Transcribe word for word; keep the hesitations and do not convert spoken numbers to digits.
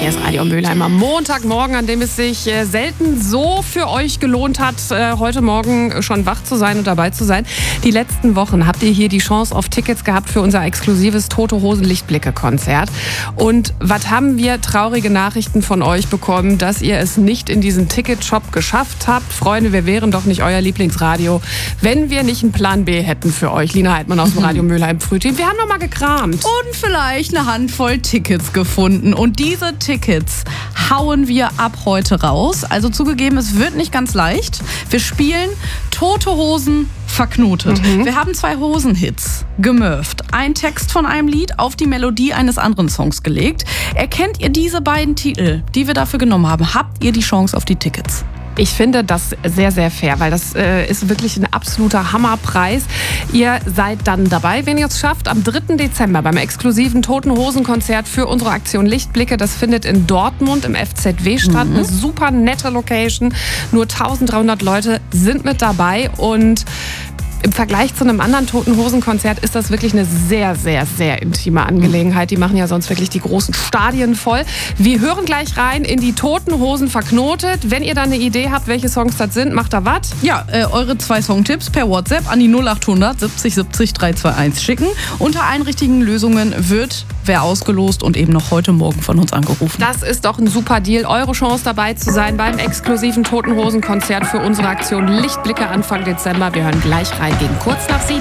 Hier ist Radio Mülheim am Montagmorgen, an dem es sich äh, selten so für euch gelohnt hat, äh, heute Morgen schon wach zu sein und dabei zu sein. Die letzten Wochen habt ihr hier die Chance auf Tickets gehabt für unser exklusives Tote Hosen Lichtblicke-Konzert. Und was haben wir traurige Nachrichten von euch bekommen, dass ihr es nicht in diesen Ticketshop geschafft habt. Freunde, wir wären doch nicht euer Lieblingsradio, wenn wir nicht einen Plan B hätten für euch. Lina Heidmann aus dem Radio Mülheim Frühteam. Wir haben noch mal gekramt. Und vielleicht eine Handvoll Tickets gefunden. Und diese Tickets hauen wir ab heute raus. Also zugegeben, es wird nicht ganz leicht. Wir spielen Tote Hosen verknotet. Mhm. Wir haben zwei Hosenhits gemurft. Ein Text von einem Lied auf die Melodie eines anderen Songs gelegt. Erkennt ihr diese beiden Titel, die wir dafür genommen haben, habt ihr die Chance auf die Tickets. Ich finde das sehr, sehr fair, weil das äh, ist wirklich ein absoluter Hammerpreis. Ihr seid dann dabei, wenn ihr es schafft, am dritten Dezember beim exklusiven Toten Hosen Konzert für unsere Aktion Lichtblicke. Das findet in Dortmund im F Z W statt. Mhm. Eine super nette Location. Nur dreizehnhundert Leute sind mit dabei und im Vergleich zu einem anderen Toten Hosen Konzert ist das wirklich eine sehr, sehr, sehr intime Angelegenheit. Die machen ja sonst wirklich die großen Stadien voll. Wir hören gleich rein in die Toten Hosen verknotet. Wenn ihr da eine Idee habt, welche Songs das sind, macht da was? Ja, äh, eure zwei Songtipps per WhatsApp an die null achthundert siebzig siebzig dreihundertvierundzwanzig schicken. Unter allen richtigen Lösungen wird wer ausgelost und eben noch heute Morgen von uns angerufen. Das ist doch ein super Deal. Eure Chance dabei zu sein beim exklusiven Toten Hosen Konzert für unsere Aktion Lichtblicke Anfang Dezember. Wir hören gleich rein gegen kurz nach sieben.